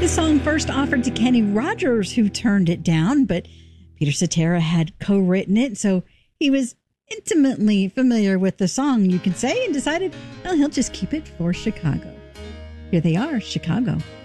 The song first offered to Kenny Rogers, who turned it down, but Peter Cetera had co-written it, so he was intimately familiar with the song, you can say, and decided, well, he'll just keep it for Chicago. Here they are, Chicago.